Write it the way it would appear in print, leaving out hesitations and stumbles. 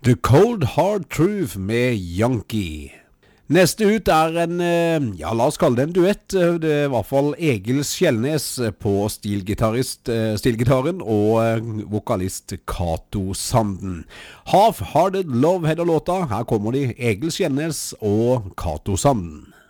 The Cold Hard Truth med Yankee. Neste ut en, la oss kalle det en duett. Det er i hvert fall Egil Skjellnes på stilgitaren og vokalist Cato Sanden. Half Hearted Love heter låta. Her kommer de, Egil Skjellnes og Cato Sanden.